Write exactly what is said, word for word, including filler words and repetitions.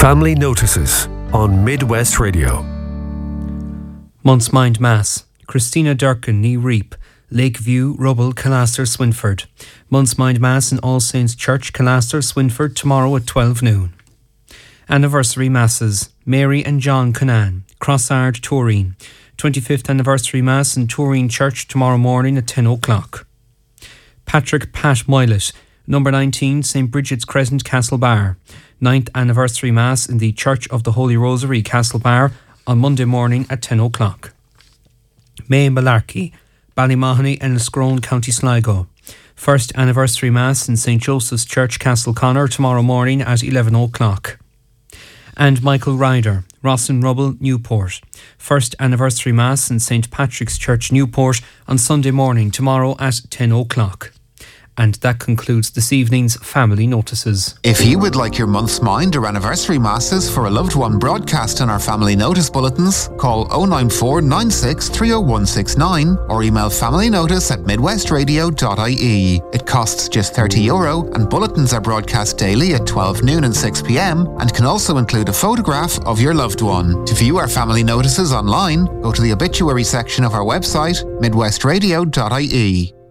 Family Notices on Midwest Radio. Month's Mind Mass. Christina Durkin, Knee Reap, Lakeview, Rubble, Calaster, Swinford. Month's Mind Mass in All Saints Church, Calaster, Swinford, tomorrow at twelve noon. Anniversary Masses. Mary and John Conan, Crossard, Turin. twenty-fifth Anniversary Mass in Turin Church tomorrow morning at ten o'clock. Patrick Pat Moylett, number nineteen, Saint Bridget's Crescent, Castlebar. ninth Anniversary Mass in the Church of the Holy Rosary, Castlebar, on Monday morning at ten o'clock. May Malarkey, Ballymahony and Liscrone, County Sligo. First Anniversary Mass in Saint Joseph's Church, Castleconnor, tomorrow morning at eleven o'clock. And Michael Ryder, Rossin Rubble, Newport. First Anniversary Mass in Saint Patrick's Church, Newport, on Sunday morning, tomorrow at ten o'clock. And that concludes this evening's Family Notices. If you would like your month's mind or anniversary masses for a loved one broadcast in our Family Notice bulletins, call oh nine four nine six three oh one six nine or email familynotice at midwestradio dot I E. It costs just thirty euro and bulletins are broadcast daily at twelve noon and six p.m. and can also include a photograph of your loved one. To view our Family Notices online, go to the obituary section of our website, midwestradio dot I E.